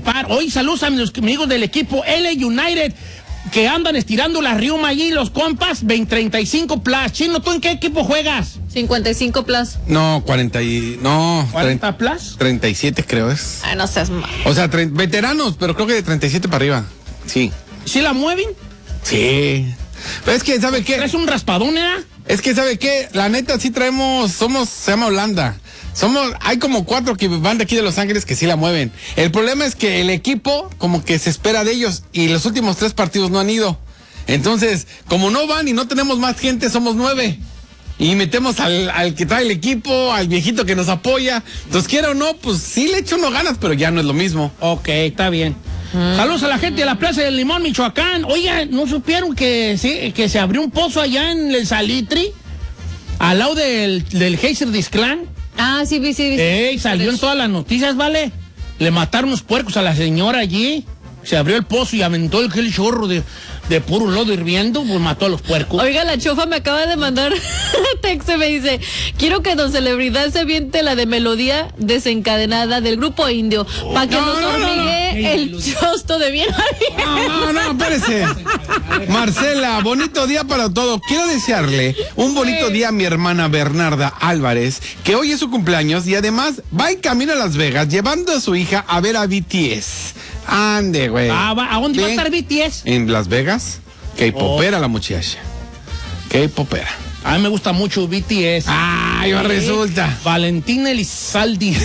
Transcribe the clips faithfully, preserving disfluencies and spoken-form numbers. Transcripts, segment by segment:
ocupar. Hoy saludos a mis amigos del equipo L A United que andan estirando la riuma allí, los compas, veinte treinta y cinco plus. Chino, ¿tú en qué equipo juegas? cincuenta y cinco plus. No, cuarenta y... No, ¿cuarenta plus? treinta y siete creo es. Ay, no seas mal. O sea, tre- veteranos, pero creo que de treinta y siete para arriba. Sí. ¿Sí la mueven? Sí. Pero es que, ¿sabe qué? ¿Es un raspadón, eh? Es que, ¿sabe qué? La neta, sí traemos, somos, se llama Holanda. Somos, hay como cuatro que van de aquí de Los Ángeles que sí la mueven. El problema es que el equipo como que se espera de ellos y los últimos tres partidos no han ido. Entonces, como no van y no tenemos más gente, somos nueve. Y metemos al, al que trae el equipo, al viejito que nos apoya. Entonces, quiera o no, pues sí le echo unos ganas, pero ya no es lo mismo. Ok, está bien. Mm. Saludos a la gente de la Plaza del Limón, Michoacán. Oiga, ¿no supieron que, sí, que se abrió un pozo allá en el Salitri? Al lado del, del Geyser Disclán. Ah, sí, sí, sí. Ey, salió en todas las noticias, ¿vale? Le mataron unos puercos a la señora allí. Se abrió el pozo y aventó el, el chorro de, de puro lodo hirviendo, pues mató a los puercos. Oiga, la chofa me acaba de mandar texto y me dice, quiero que don Celebridad se aviente la de melodía desencadenada del grupo indio, oh, para que no, nos no, hormigue no, no. el chosto de bien. No, no, no, espérese. Marcela, bonito día para todo. Quiero desearle un bonito día a mi hermana Bernarda Álvarez, que hoy es su cumpleaños y además va en camino a Las Vegas llevando a su hija a ver a B T S. Ande, güey. Ah, ¿a dónde va a estar B T S? En Las Vegas. K-popera oh. la muchacha. K-popera. A mí me gusta mucho B T S. Ah, yo resulta. Valentina Elizalde.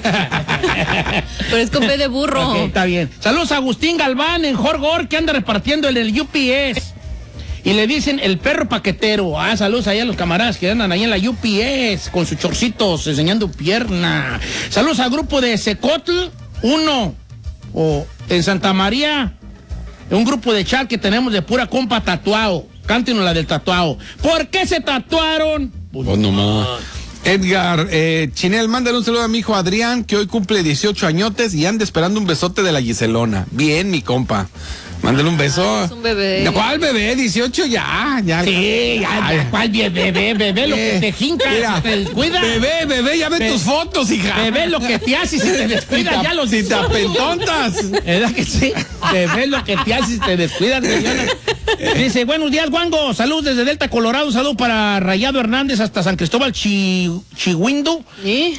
Pero es con P de burro. Okay, está bien. Saludos a Agustín Galván en Jorgor, que anda repartiendo en el U P S. Y le dicen el perro paquetero. Ah, saludos allá a los camaradas que andan ahí en la U P S con sus chorcitos enseñando pierna. Saludos al grupo de Secotl uno. O en Santa María, un grupo de chat que tenemos de pura compa tatuado. Cántenos la del tatuado. ¿Por qué se tatuaron? Pues oh, no más. Edgar, eh, Chinel, mándale un saludo a mi hijo Adrián, que hoy cumple dieciocho añotes y anda esperando un besote de la Giselona. Bien, mi compa. Mándale un beso. Ah, es un bebé. ¿Cuál bebé? dieciocho ya, ya. Sí, ya, ya. ¿Cuál bebé? Bebé, lo que te jinca, mira, te descuida. Bebé, bebé, ya ven Be tus fotos, hija. Bebé, lo que te hace si te descuida, si te, ya los Si te apentontas. ¿Verdad que sí? Bebé, lo que te hace si te descuidas, señora. Dice, buenos días, Wango. Salud desde Delta, Colorado. Salud para Rayado Hernández hasta San Cristóbal, Chi, Chihuindo. ¿Y?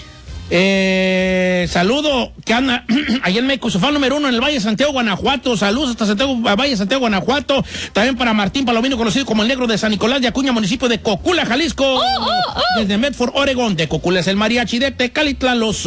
Eh, saludo que anda allá en México, su fan número uno en el Valle de Santiago, Guanajuato. Saludos hasta Santiago, Valle de Santiago, Guanajuato. También para Martín Palomino, conocido como el Negro de San Nicolás de Acuña, municipio de Cocula, Jalisco. Oh, oh, oh. Desde Medford, Oregón. De Cocula es el mariachi, de Tecalitlán los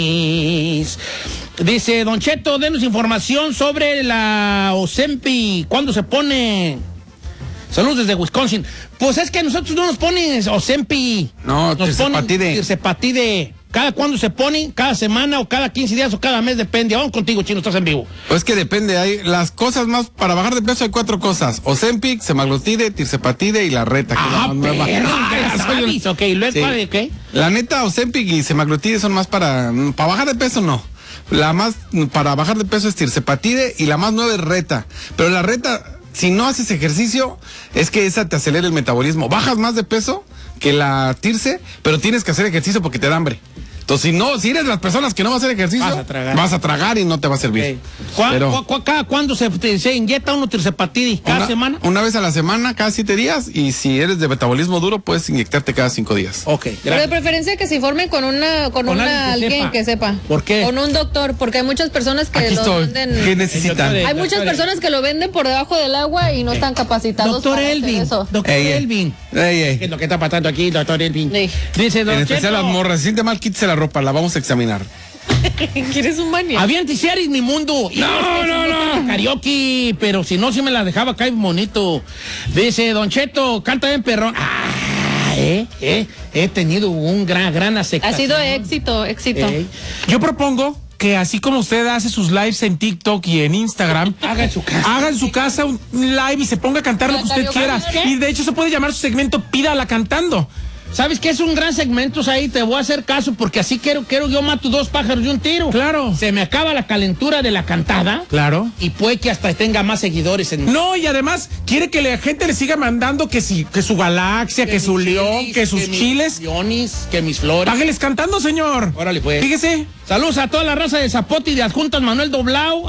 Sonis. Dice, Don Cheto, denos información sobre la Ozempi. ¿Cuándo se pone? Saludos desde Wisconsin. Pues es que nosotros no nos ponen Ozempi. No, nos tirsepatide. Tirsepatide. ¿Cada cuándo se pone? ¿Cada semana o cada quince días o cada mes? Depende. Vamos contigo, Chino, estás en vivo. Pues que depende. Hay las cosas más para bajar de peso hay cuatro cosas: Ozempic, semaglutide, tirsepatide y la reta. Que Ah, es la más nueva. Ah, sabes, ok, luego, sí. ¿Qué? La neta, Ozempic y semaglutide son más para para bajar de peso, no. La más para bajar de peso es tirsepatide y la más nueva es reta. Pero la reta, si no haces ejercicio, es que esa te acelera el metabolismo. Bajas más de peso que la tirse, pero tienes que hacer ejercicio porque te da hambre. Entonces, si no, si eres las personas que no vas a hacer ejercicio, vas a tragar, vas a tragar y no te va a servir. Okay. ¿Cuá, pero, cu, cu, cada cuándo se, se inyecta uno tirsepatide? ¿Cada una, semana? Una vez a la semana, cada siete días, y si eres de metabolismo duro, puedes inyectarte cada cinco días. Ok, gracias. Pero de preferencia que se informen con una con, con una alguien, que, alguien sepa. que sepa. ¿Por qué? Con un doctor, porque hay muchas personas que Aquí lo estoy. venden. ¿Qué necesitan? Hay muchas personas que lo venden por debajo del agua y no están capacitados. Doctor Elvin. Doctor ey, Elvin. Ey, ey. ¿Qué es lo que está pasando aquí, doctor Elvin? Sí. Dice, en especial las morras, si siente mal, quítese la ropa, la vamos a examinar. ¿Quieres un baño? Había Anticeris, mi mundo. Y no, no, no. Karaoke, pero si no, si me la dejaba caer bonito. Dice, Don Cheto, canta bien perrón. Ah, eh, eh. He tenido un gran, gran aceptación. Ha sido éxito, éxito. Eh. Yo propongo que así como usted hace sus lives en TikTok y en Instagram, haga en su casa. Haga en su casa un live y se ponga a cantar lo que usted quiera. Y de hecho se puede llamar su segmento Pídala Cantando. ¿Sabes qué? Es un gran segmento ahí, te voy a hacer caso, porque así quiero, quiero yo mato dos pájaros de un tiro. Claro. Se me acaba la calentura de la cantada. Claro. Y puede que hasta tenga más seguidores en... No, y además quiere que la gente le siga mandando que si, que su galaxia, que, que su león, chilis, que sus que chiles. Mis leones, que mis flores. Págueles cantando, señor. Órale, pues. Fíjese. Saludos a toda la raza de Zapote y de Adjuntas Manuel Doblao.